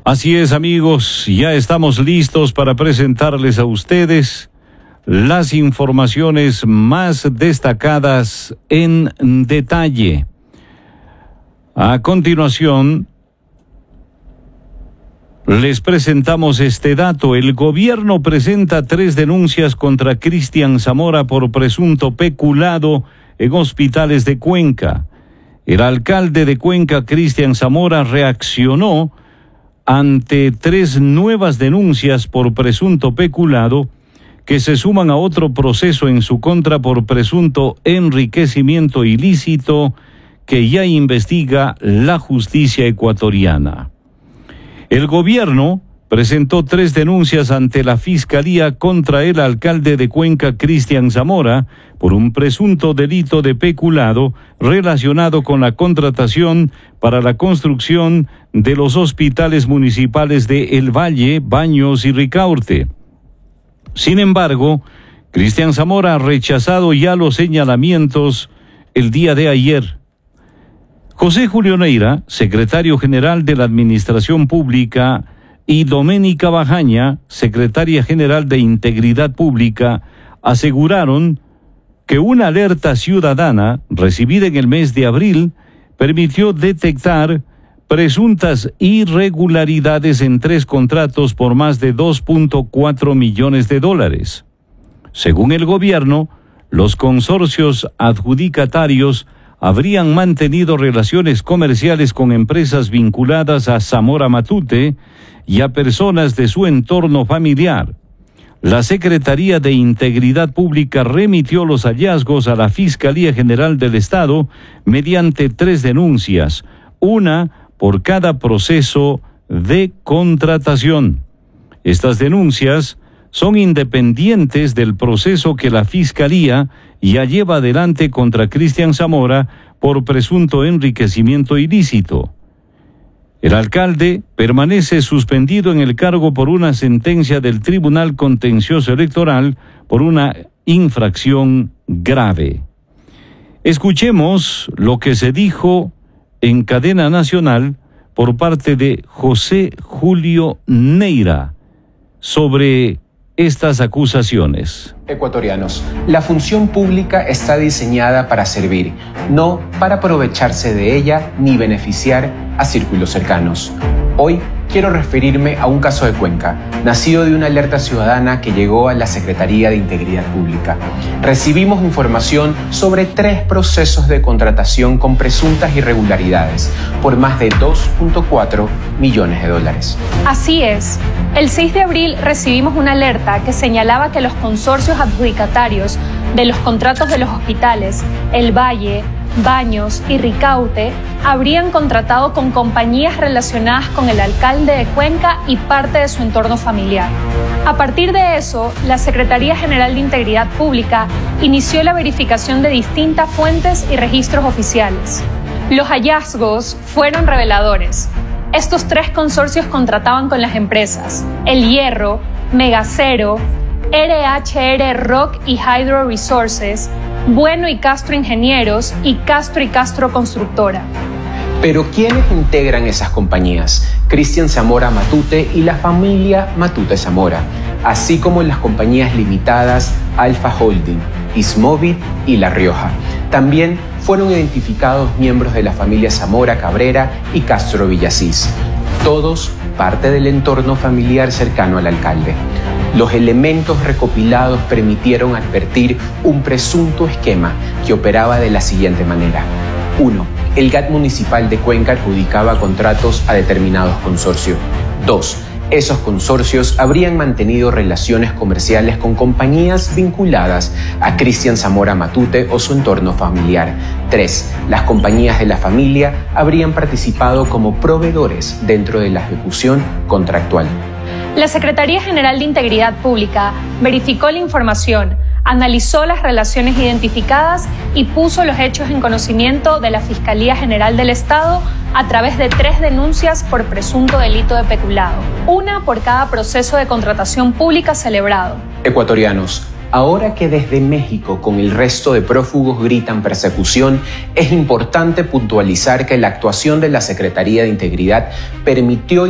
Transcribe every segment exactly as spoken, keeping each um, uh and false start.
Así es, amigos, ya estamos listos para presentarles a ustedes las informaciones más destacadas en detalle. A continuación, les presentamos este dato. El gobierno presenta tres denuncias contra Cristian Zamora por presunto peculado en hospitales de Cuenca. El alcalde de Cuenca, Cristian Zamora, reaccionó ante tres nuevas denuncias por presunto peculado que se suman a otro proceso en su contra por presunto enriquecimiento ilícito que ya investiga la justicia ecuatoriana. El gobierno presentó tres denuncias ante la Fiscalía contra el alcalde de Cuenca, Cristian Zamora, por un presunto delito de peculado relacionado con la contratación para la construcción de los hospitales municipales de El Valle, Baños y Ricaurte. Sin embargo, Cristian Zamora ha rechazado ya los señalamientos el día de ayer. José Julio Neira, secretario general de la Administración Pública, y Doménica Bajaña, secretaria general de Integridad Pública, aseguraron que una alerta ciudadana recibida en el mes de abril permitió detectar presuntas irregularidades en tres contratos por más de dos punto cuatro millones de dólares. Según el gobierno, los consorcios adjudicatarios habrían mantenido relaciones comerciales con empresas vinculadas a Zamora Matute y a personas de su entorno familiar. La Secretaría de Integridad Pública remitió los hallazgos a la Fiscalía General del Estado mediante tres denuncias, una por cada proceso de contratación. Estas denuncias son independientes del proceso que la Fiscalía ya lleva adelante contra Cristian Zamora por presunto enriquecimiento ilícito. El alcalde permanece suspendido en el cargo por una sentencia del Tribunal Contencioso Electoral por una infracción grave. Escuchemos lo que se dijo en cadena nacional por parte de José Julio Neira sobre estas acusaciones. Ecuatorianos, la función pública está diseñada para servir, no para aprovecharse de ella ni beneficiar a círculos cercanos. Hoy quiero referirme a un caso de Cuenca, nacido de una alerta ciudadana que llegó a la Secretaría de Integridad Pública. Recibimos información sobre tres procesos de contratación con presuntas irregularidades por más de dos punto cuatro millones de dólares. Así es. El seis de abril recibimos una alerta que señalaba que los consorcios adjudicatarios de los contratos de los hospitales El Valle, Baños y Ricaurte habrían contratado con compañías relacionadas con el alcalde de Cuenca y parte de su entorno familiar. A partir de eso, la Secretaría General de Integridad Pública inició la verificación de distintas fuentes y registros oficiales. Los hallazgos fueron reveladores. Estos tres consorcios contrataban con las empresas El Hierro, Megacero, R H R Rock y Hydro Resources, Bueno y Castro Ingenieros y Castro y Castro Constructora. Pero ¿quiénes integran esas compañías? Cristian Zamora Matute y la familia Matute Zamora, así como las compañías limitadas Alfa Holding, Ismovit y La Rioja. También fueron identificados miembros de la familia Zamora Cabrera y Castro Villasís, todos parte del entorno familiar cercano al alcalde. Los elementos recopilados permitieron advertir un presunto esquema que operaba de la siguiente manera. uno. El G A T municipal de Cuenca adjudicaba contratos a determinados consorcios. dos. Esos consorcios habrían mantenido relaciones comerciales con compañías vinculadas a Cristian Zamora Matute o su entorno familiar. tres. Las compañías de la familia habrían participado como proveedores dentro de la ejecución contractual. La Secretaría General de Integridad Pública verificó la información, analizó las relaciones identificadas y puso los hechos en conocimiento de la Fiscalía General del Estado a través de tres denuncias por presunto delito de peculado, una por cada proceso de contratación pública celebrado. Ecuatorianos, ahora que desde México con el resto de prófugos gritan persecución, es importante puntualizar que la actuación de la Secretaría de Integridad permitió identificar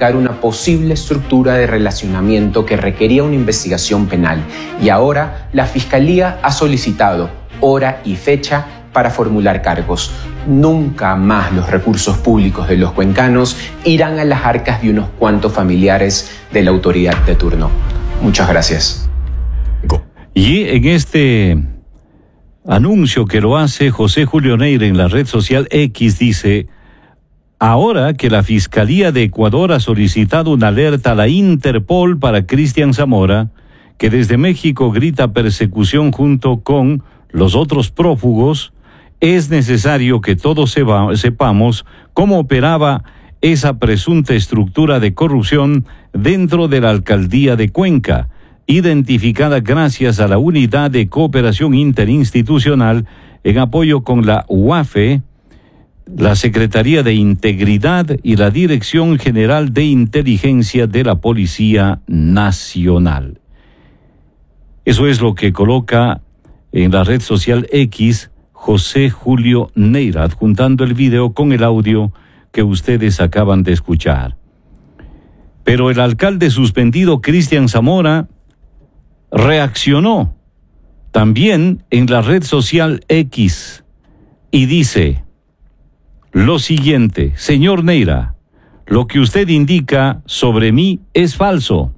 erradicar una posible estructura de relacionamiento que requería una investigación penal. Y ahora la Fiscalía ha solicitado hora y fecha para formular cargos. Nunca más los recursos públicos de los cuencanos irán a las arcas de unos cuantos familiares de la autoridad de turno. Muchas gracias. Y en este anuncio que lo hace José Julio Neira en la red social X dice: ahora que la Fiscalía de Ecuador ha solicitado una alerta a la Interpol para Cristian Zamora, que desde México grita persecución junto con los otros prófugos, es necesario que todos sepamos cómo operaba esa presunta estructura de corrupción dentro de la alcaldía de Cuenca, identificada gracias a la Unidad de Cooperación Interinstitucional en apoyo con la U A F E, la Secretaría de Integridad y la Dirección General de Inteligencia de la Policía Nacional. Eso es lo que coloca en la red social X José Julio Neira, adjuntando el video con el audio que ustedes acaban de escuchar. Pero el alcalde suspendido Cristian Zamora reaccionó también en la red social X y dice lo siguiente: señor Neira, lo que usted indica sobre mí es falso.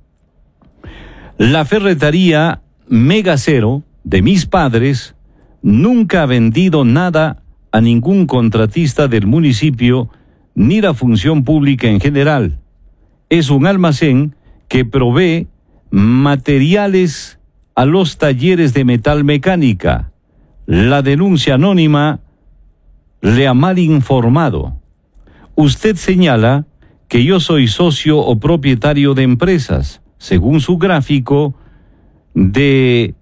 La ferretería Megacero de mis padres nunca ha vendido nada a ningún contratista del municipio ni la función pública en general. Es un almacén que provee materiales a los talleres de metalmecánica. La denuncia anónima le ha mal informado. Usted señala que yo soy socio o propietario de empresas, según su gráfico de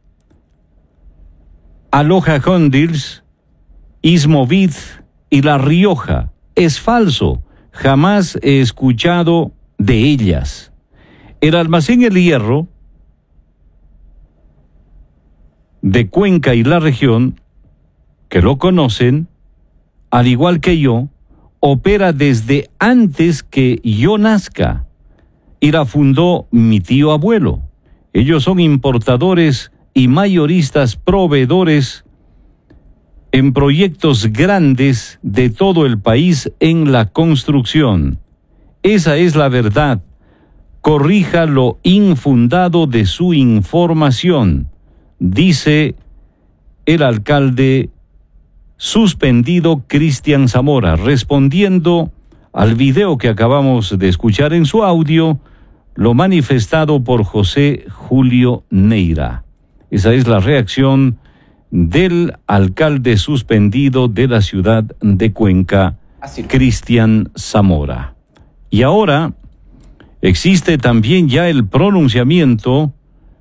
Aloha Condils, Ismovid y La Rioja. Es falso, jamás he escuchado de ellas. El almacén El Hierro de Cuenca y la región, que lo conocen, al igual que yo, opera desde antes que yo nazca y la fundó mi tío abuelo. Ellos son importadores y mayoristas proveedores en proyectos grandes de todo el país en la construcción. Esa es la verdad. Corrija lo infundado de su información, dice el alcalde suspendido Cristian Zamora, respondiendo al video que acabamos de escuchar en su audio, lo manifestado por José Julio Neira. Esa es la reacción del alcalde suspendido de la ciudad de Cuenca, Cristian Zamora. Y ahora existe también ya el pronunciamiento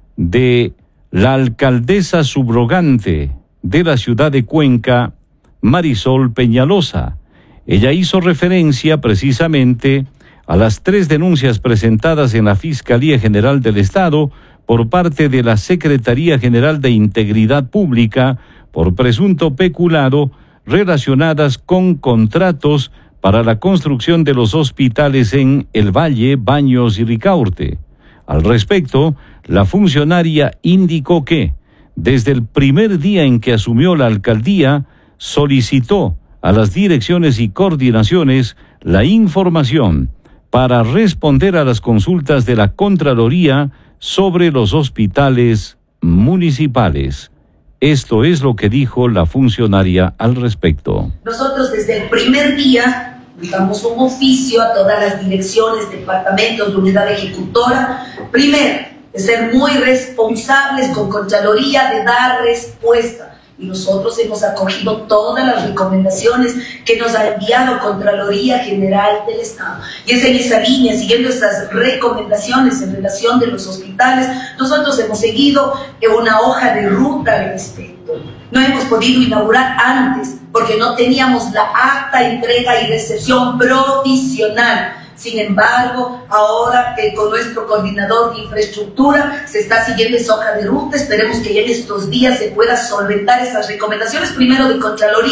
de la alcaldesa subrogante de la ciudad de Cuenca, Marisol Peñalosa. Ella hizo referencia precisamente a las tres denuncias presentadas en la Fiscalía General del Estado por parte de la Secretaría General de Integridad Pública por presunto peculado relacionadas con contratos para la construcción de los hospitales en El Valle, Baños y Ricaurte. Al respecto, la funcionaria indicó que, desde el primer día en que asumió la alcaldía, solicitó a las direcciones y coordinaciones la información para responder a las consultas de la Contraloría sobre los hospitales municipales. Esto es lo que dijo la funcionaria al respecto. Nosotros desde el primer día damos un oficio a todas las direcciones, departamentos de unidad ejecutora, primero, de ser muy responsables con Contraloría, de dar respuesta. Y nosotros hemos acogido todas las recomendaciones que nos ha enviado Contraloría General del Estado. Y es en esa línea, siguiendo estas recomendaciones en relación de los hospitales, nosotros hemos seguido una hoja de ruta al respecto. No hemos podido inaugurar antes porque no teníamos la acta, entrega y recepción provisional. Sin embargo, ahora que con nuestro coordinador de infraestructura se está siguiendo esa hoja de ruta, esperemos que ya en estos días se pueda solventar esas recomendaciones, primero de Contraloría,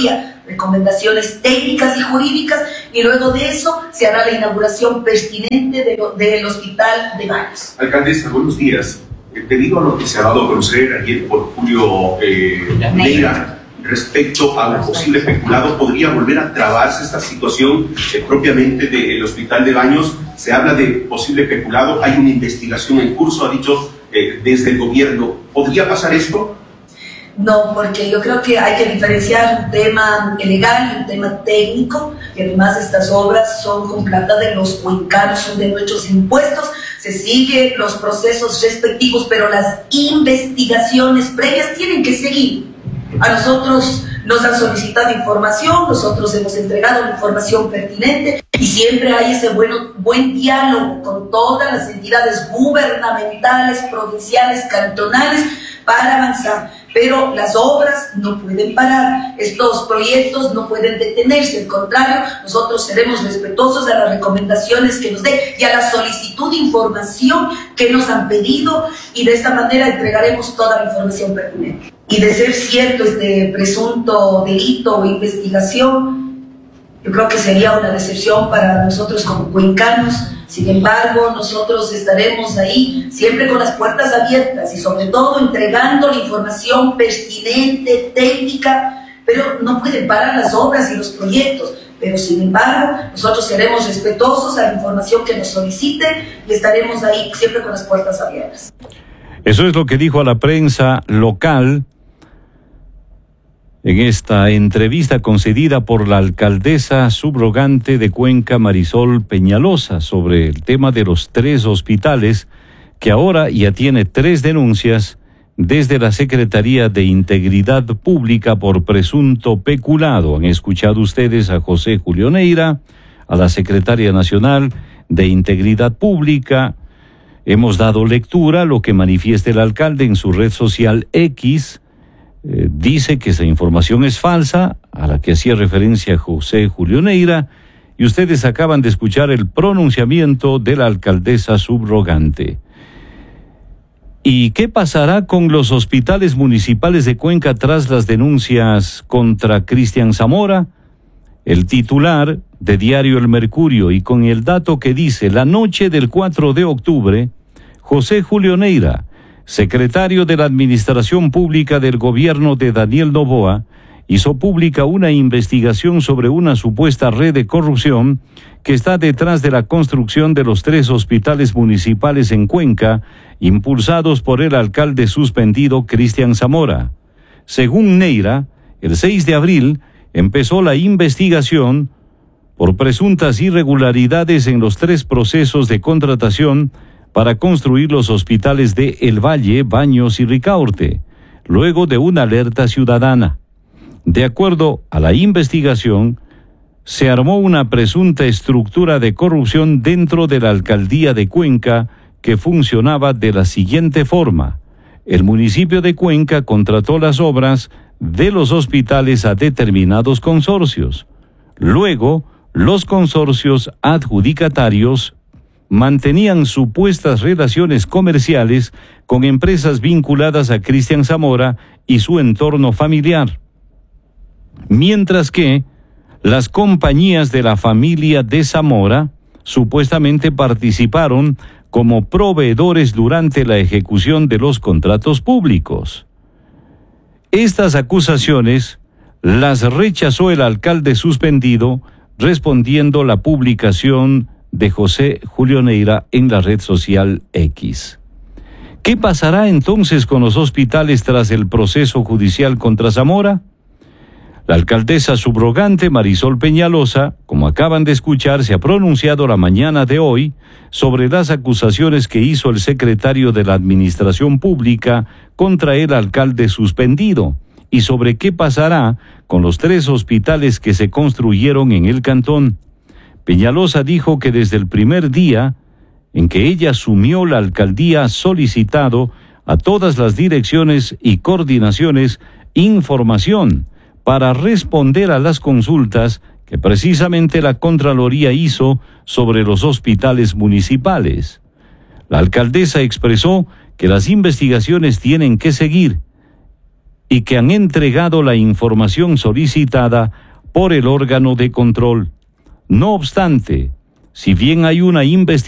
recomendaciones técnicas y jurídicas, y luego de eso se hará la inauguración pertinente de lo, del Hospital de Baños. Alcaldesa, buenos días. Debido a lo que se ha dado a conocer ayer por Julio eh, Neira, respecto a un posible peculado, ¿podría volver a trabarse esta situación eh, propiamente del Hospital de Baños? Se habla de posible peculado, hay una investigación en curso, ha dicho eh, desde el gobierno. ¿Podría pasar esto? No, porque yo creo que hay que diferenciar un tema legal y un tema técnico, y además estas obras son con plata de los cuencanos, son de nuestros impuestos, se siguen los procesos respectivos, pero las investigaciones previas tienen que seguir. A nosotros nos han solicitado información, nosotros hemos entregado la información pertinente y siempre hay ese bueno, buen diálogo con todas las entidades gubernamentales, provinciales, cantonales, para avanzar. Pero las obras no pueden parar, estos proyectos no pueden detenerse, al contrario, nosotros seremos respetuosos a las recomendaciones que nos den y a la solicitud de información que nos han pedido, y de esta manera entregaremos toda la información pertinente. Y de ser cierto este presunto delito o investigación, yo creo que sería una decepción para nosotros como cuencanos. Sin embargo, nosotros estaremos ahí siempre con las puertas abiertas y sobre todo entregando la información pertinente, técnica, pero no pueden parar las obras y los proyectos. Pero sin embargo, nosotros seremos respetuosos a la información que nos soliciten y estaremos ahí siempre con las puertas abiertas. Eso es lo que dijo a la prensa local en esta entrevista concedida por la alcaldesa subrogante de Cuenca, Marisol Peñalosa, sobre el tema de los tres hospitales, que ahora ya tiene tres denuncias desde la Secretaría de Integridad Pública por presunto peculado. Han escuchado ustedes a José Julio Neira, a la Secretaria Nacional de Integridad Pública. Hemos dado lectura a lo que manifiesta el alcalde en su red social X. Eh, dice que esa información es falsa, a la que hacía referencia José Julio Neira, y ustedes acaban de escuchar el pronunciamiento de la alcaldesa subrogante. ¿Y qué pasará con los hospitales municipales de Cuenca tras las denuncias contra Cristian Zamora? El titular de Diario El Mercurio, y con el dato que dice: la noche del cuatro de octubre, José Julio Neira, secretario de la Administración Pública del gobierno de Daniel Noboa, hizo pública una investigación sobre una supuesta red de corrupción que está detrás de la construcción de los tres hospitales municipales en Cuenca, impulsados por el alcalde suspendido Cristian Zamora. Según Neira, el seis de abril empezó la investigación por presuntas irregularidades en los tres procesos de contratación para construir los hospitales de El Valle, Baños y Ricaurte, luego de una alerta ciudadana. De acuerdo a la investigación, se armó una presunta estructura de corrupción dentro de la alcaldía de Cuenca que funcionaba de la siguiente forma: el municipio de Cuenca contrató las obras de los hospitales a determinados consorcios. Luego, los consorcios adjudicatarios mantenían supuestas relaciones comerciales con empresas vinculadas a Cristian Zamora y su entorno familiar, mientras que las compañías de la familia de Zamora supuestamente participaron como proveedores durante la ejecución de los contratos públicos. Estas acusaciones las rechazó el alcalde suspendido, respondiendo la publicación de José Julio Neira en la red social X. ¿Qué pasará entonces con los hospitales tras el proceso judicial contra Zamora? La alcaldesa subrogante Marisol Peñalosa, como acaban de escuchar, se ha pronunciado la mañana de hoy sobre las acusaciones que hizo el secretario de la Administración Pública contra el alcalde suspendido y sobre qué pasará con los tres hospitales que se construyeron en el cantón. Peñalosa dijo que desde el primer día en que ella asumió la alcaldía ha solicitado a todas las direcciones y coordinaciones información para responder a las consultas que precisamente la Contraloría hizo sobre los hospitales municipales. La alcaldesa expresó que las investigaciones tienen que seguir y que han entregado la información solicitada por el órgano de control. No obstante, si bien hay una investigación